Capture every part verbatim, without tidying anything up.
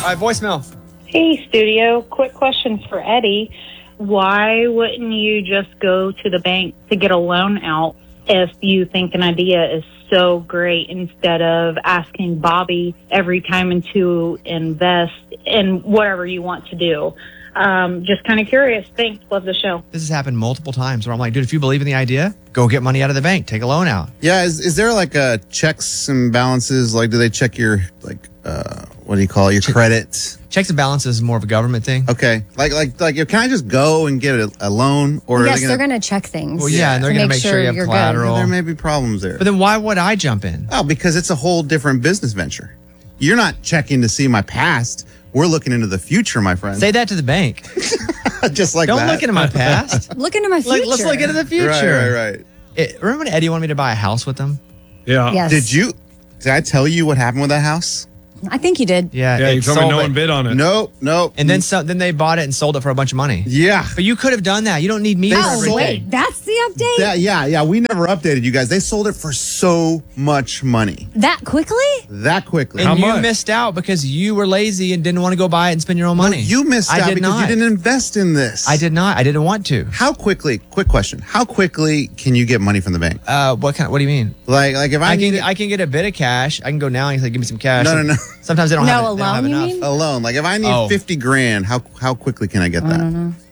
right, voicemail. Hey, studio. Quick question for Eddie. Why wouldn't you just go to the bank to get a loan out if you think an idea is so great instead of asking Bobby every time to invest in whatever you want to do? Um, just kind of curious. Thanks. Love the show. This has happened multiple times where I'm like, dude, if you believe in the idea, go get money out of the bank. Take a loan out. Yeah, is, is there like a checks and balances? Like, do they check your, like, uh, what do you call it, your credit? Checks and balances is more of a government thing. Okay. Like, like, like, can I just go and get a, a loan? Or yes, are they they're gonna, going to check things. Well, yeah, and they're to going to make sure, sure you have you're good. collateral. There may be problems there. But then why would I jump in? Oh, because it's a whole different business venture. You're not checking to see my past. We're looking into the future, my friend. Say that to the bank. Just like Don't that. look into my past. Look into my future. Like, let's look into the future. Right, right, right. It, remember when Eddie wanted me to buy a house with him? Yeah. Yes. Did you, did I tell you what happened with that house? I think you did. Yeah. Yeah, it you told me sold no it. one bid on it. Nope, nope. And then so, then they bought it and sold it for a bunch of money. Yeah. But you could have done that. You don't need me. They for Oh, everything. wait. That's the update? That, yeah, yeah. We never updated you guys. They sold it for so much money. That quickly? That quickly. And How you much? missed out because you were lazy and didn't want to go buy it and spend your own money. You missed I out did because not. you didn't invest in this. I did not. I didn't want to. How quickly, quick question, how quickly can you get money from the bank? Uh, what kind? What do you mean? Like, like if I, I can need I can get a bit of cash. I can go now and say, give me some cash. No, no, no. Sometimes they don't No, have, it- a they don't have loan, you enough. mean? a loan, like if I need Oh. fifty grand, how how quickly can I get that?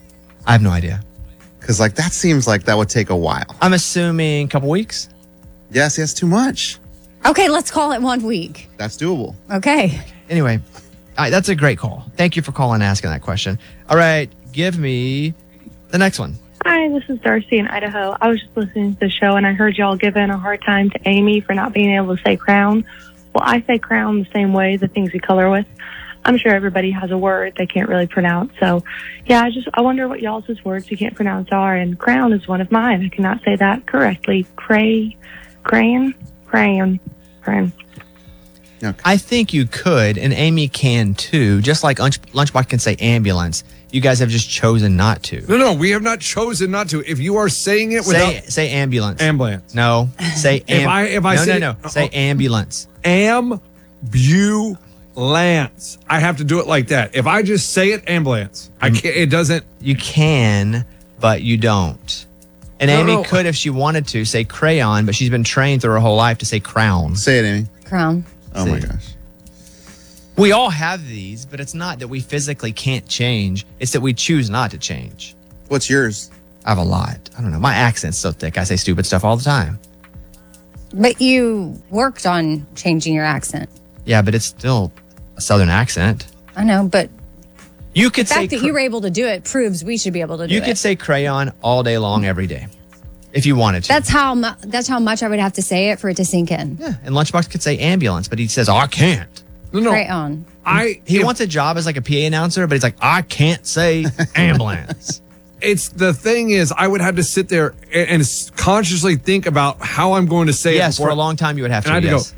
I have no idea. Because like that seems like that would take a while. I'm assuming a couple weeks. Yes, yes, too much. Okay, let's call it one week. That's doable. Okay. Anyway, all right, that's a great call. Thank you for calling and asking that question. All right, give me the next one. Hi, this is Darcy in Idaho. I was just listening to the show and I heard y'all giving a hard time to Amy for not being able to say crown. Well, I say crown the same way, the things we color with. I'm sure everybody has a word they can't really pronounce. So, yeah, I just I wonder what y'all's words you can't pronounce are. And crown is one of mine. I cannot say that correctly. Cray, crayon, crayon, crayon. I think you could, and Amy can too. Just like Lunch, Lunchbox can say ambulance. You guys have just chosen not to. No, no, we have not chosen not to. If you are saying it without Say say ambulance. ambulance, No, say If am- I- if I no say- no no say ambulance. ambulance. I have to do it like that. If I just say it, ambulance, I can't. It doesn't. You can, but you don't. And No, Amy no. could, if she wanted to, say crayon, but she's been trained through her whole life to say crown. Say it, Amy. Crown. Oh my See. gosh. We all have these, but it's not that we physically can't change. It's that we choose not to change. What's yours? I have a lot. I don't know. My accent's so thick. I say stupid stuff all the time. But you worked on changing your accent. Yeah, but it's still a Southern accent. I know, but You could the say fact that cr- you were able to do it proves we should be able to do you it. could say crayon all day long, every day, if you wanted to. That's how mu- that's how much I would have to say it for it to sink in. yeah. And Lunchbox could say ambulance, but he says, oh, I can't. No, no. Crayon. I. He if- wants a job as like a P A announcer, but he's like, I can't say ambulance. It's the thing is, I would have to sit there and, and s- consciously think about how I'm going to say Yes, it. before- for a long time you would have to. And I had yes. to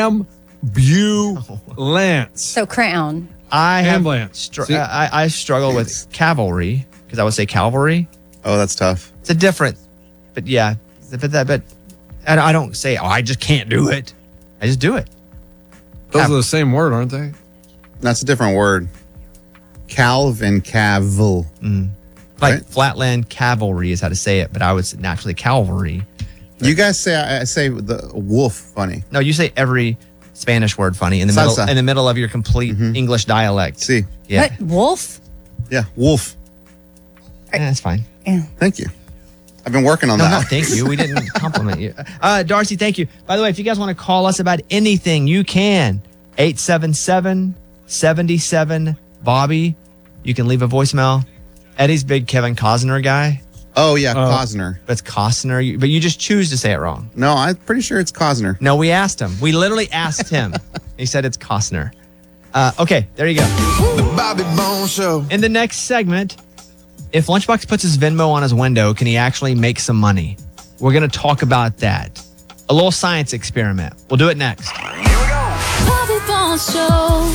go ambulance. So crayon. I have ambulance. str- See? I, I struggle with cavalry because I would say cavalry. Oh, that's tough. It's a different, but yeah, but that, but I I don't say, oh, I just can't do it. I just do it. Those Cav- are the same word, aren't they? That's a different word. Calv and cavil. Like Right. flatland cavalry is how to say it, but I would say naturally cavalry. You guys say I I say the wolf funny. No, you say every Spanish word funny in the Salsa. middle in the middle of your complete English dialect. See, Yeah, What? Wolf? yeah, wolf. Eh, that's fine. Yeah. Thank you. I've been working on No, that. no, thank you. We didn't compliment you. Uh, Darcy, thank you. By the way, if you guys want to call us about anything, you can. eight seven seven, seven seven, Bobby. You can leave a voicemail. Eddie's big Kevin Costner guy, Oh yeah, Uh, Cosner. but it's Costner. You- But you just choose to say it wrong. No, I'm pretty sure it's Cosner. No, we asked him. We literally asked him. He said it's Costner. Uh, okay, there you go. The Bobby Bones Show. In the next segment, if Lunchbox puts his Venmo on his window, can he actually make some money? We're going to talk about that. A little science experiment. We'll do it next. Bobby Bones Show.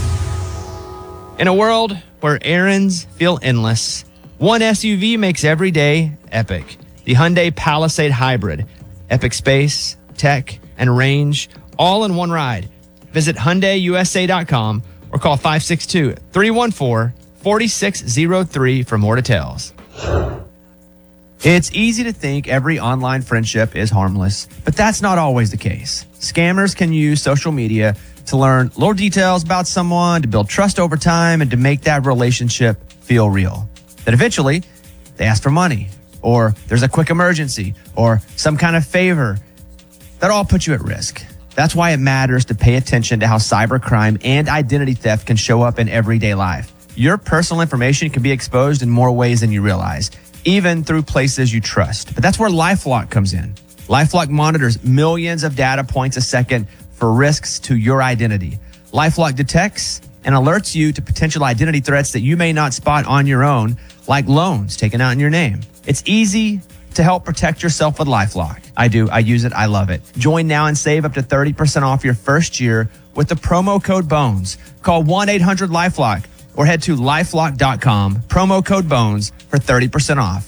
In a world where errands feel endless, one S U V makes every day epic. The Hyundai Palisade Hybrid. Epic space, tech, and range, all in one ride. Visit Hyundai U S A dot com or call five six two, three one four, four six zero three for more details. It's easy to think every online friendship is harmless, but that's not always the case. Scammers can use social media to learn little details about someone, to build trust over time, and to make that relationship feel real. Then eventually, they ask for money, or there's a quick emergency, or some kind of favor. That all puts you at risk. That's why it matters to pay attention to how cybercrime and identity theft can show up in everyday life. Your personal information can be exposed in more ways than you realize, even through places you trust. But that's where LifeLock comes in. LifeLock monitors millions of data points a second for risks to your identity. LifeLock detects and alerts you to potential identity threats that you may not spot on your own, like loans taken out in your name. It's easy to help protect yourself with LifeLock. I do. I use it. I love it. Join now and save up to thirty percent off your first year with the promo code BONES. Call one eight hundred LifeLock or head to lifelock dot com, promo code BONES for thirty percent off.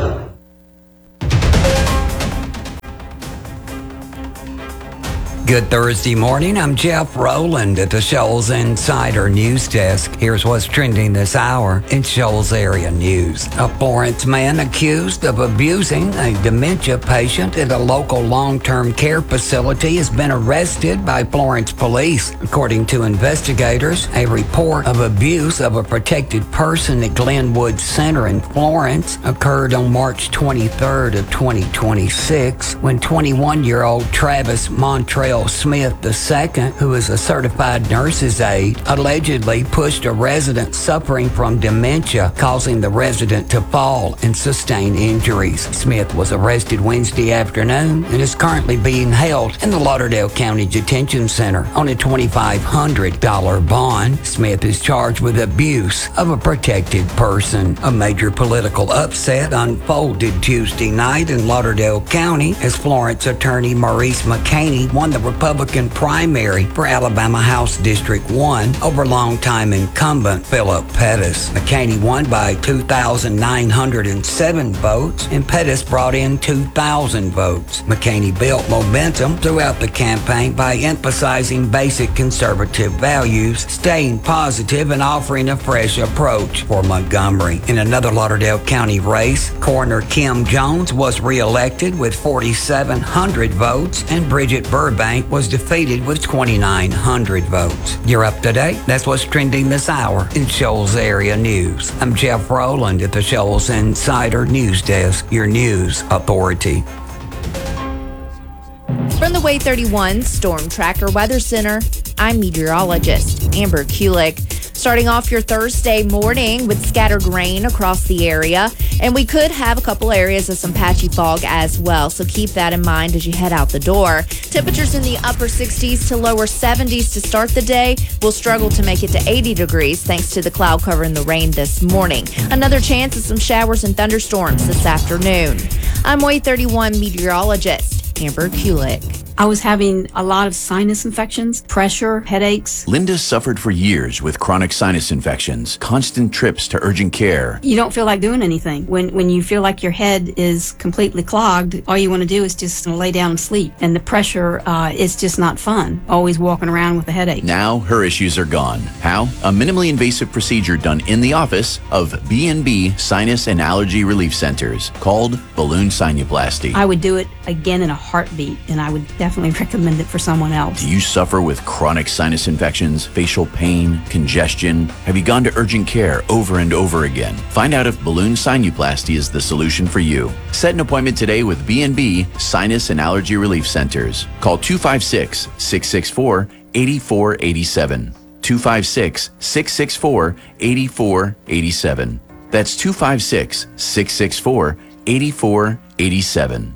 Good Thursday morning. I'm Jeff Rowland at the Shoals Insider News Desk. Here's what's trending this hour in Shoals area news. A Florence man accused of abusing a dementia patient at a local long-term care facility has been arrested by Florence police. According to investigators, a report of abuse of a protected person at Glenwood Center in Florence occurred on March twenty-third of twenty twenty-six when twenty-one-year-old Travis Montrell Smith the second, who is a certified nurse's aide, allegedly pushed a resident suffering from dementia, causing the resident to fall and sustain injuries. Smith was arrested Wednesday afternoon and is currently being held in the Lauderdale County Detention Center on a twenty-five hundred dollars bond. Smith is charged with abuse of a protected person. A major political upset unfolded Tuesday night in Lauderdale County as Florence attorney Maurice McCaney won the Republican primary for Alabama House District one over longtime incumbent Philip Pettis. McCaney won by two thousand nine hundred seven votes, and Pettis brought in two thousand votes. McCaney built momentum throughout the campaign by emphasizing basic conservative values, staying positive, and offering a fresh approach for Montgomery. In another Lauderdale County race, Coroner Kim Jones was reelected with forty-seven hundred votes, and Bridget Burbank was defeated with twenty-nine hundred votes. You're up to date. That's what's trending this hour in Shoals area news. I'm Jeff Rowland at the Shoals Insider News Desk, your news authority. From the Way thirty-one Storm Tracker Weather Center, I'm meteorologist Amber Kulik. Starting off your Thursday morning with scattered rain across the area, and we could have a couple areas of some patchy fog as well, so keep that in mind as you head out the door. Temperatures in the upper sixties to lower seventies to start the day. We'll struggle to make it to eighty degrees thanks to the cloud cover and the rain this morning. Another chance of some showers and thunderstorms this afternoon. I'm Way thirty-one meteorologist Amber Kulik. I was having a lot of sinus infections, pressure, headaches. Linda suffered for years with chronic sinus infections, constant trips to urgent care. You don't feel like doing anything. When when you feel like your head is completely clogged, all you want to do is just lay down and sleep. And the pressure uh, is just not fun, always walking around with a headache. Now her issues are gone. How? A minimally invasive procedure done in the office of B and B Sinus and Allergy Relief Centers called balloon sinuplasty. I would do it again in a heartbeat, and I would definitely recommend it for someone else. Do you suffer with chronic sinus infections, facial pain, congestion? Have you gone to urgent care over and over again? Find out if balloon sinuplasty is the solution for you. Set an appointment today with B and B Sinus and Allergy Relief Centers. Call two five six, six six four, eight four eight seven. two five six, six six four, eight four eight seven. That's two five six, six six four, eight four eight seven.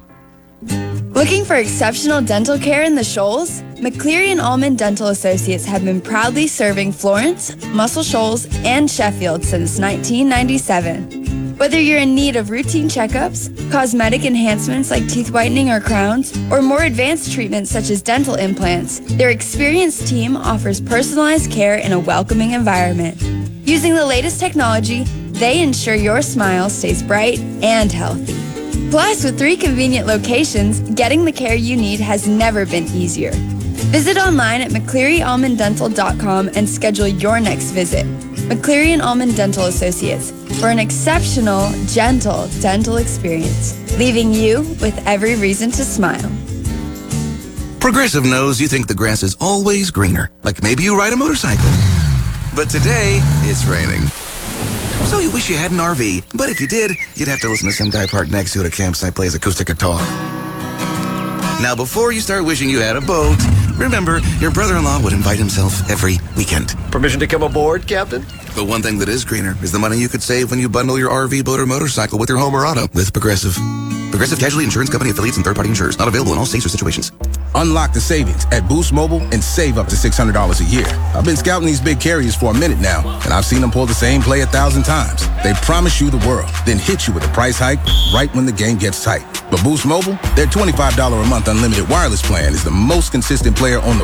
Looking for exceptional dental care in the Shoals? McCleary and Allman Dental Associates have been proudly serving Florence, Muscle Shoals, and Sheffield since nineteen ninety-seven. Whether you're in need of routine checkups, cosmetic enhancements like teeth whitening or crowns, or more advanced treatments such as dental implants, their experienced team offers personalized care in a welcoming environment. Using the latest technology, they ensure your smile stays bright and healthy. Plus, with three convenient locations, getting the care you need has never been easier. Visit online at mccleary almond dental dot com and schedule your next visit. McCleary and Almond Dental Associates, for an exceptional, gentle dental experience, leaving you with every reason to smile. Progressive knows you think the grass is always greener, like maybe you ride a motorcycle. But today, it's raining. So you wish you had an R V, but if you did, you'd have to listen to some guy parked next to you at a campsite plays acoustic guitar. Now, before you start wishing you had a boat, remember, your brother-in-law would invite himself every weekend. Permission to come aboard, Captain? But one thing that is greener is the money you could save when you bundle your R V, boat, or motorcycle with your home or auto with Progressive. Progressive Casualty Insurance Company affiliates and third-party insurers. Not available in all states or situations. Unlock the savings at Boost Mobile and save up to six hundred dollars a year. I've been scouting these big carriers for a minute now, and I've seen them pull the same play a thousand times. They promise you the world, then hit you with a price hike right when the game gets tight. But Boost Mobile, their twenty-five dollars a month unlimited wireless plan is the most consistent player on the